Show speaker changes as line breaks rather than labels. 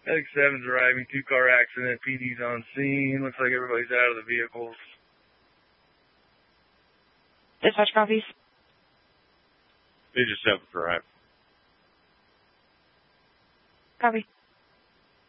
Medic 7's arriving, 2-car accident, PD's on scene. Looks like everybody's out of the vehicles.
Dispatch copies.
They just have to drive.
Copy.